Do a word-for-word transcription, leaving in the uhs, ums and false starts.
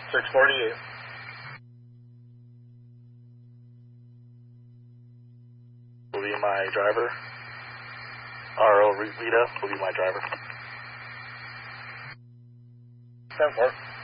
six forty-eight. Will be my driver. R O Rita will be my driver. ten four.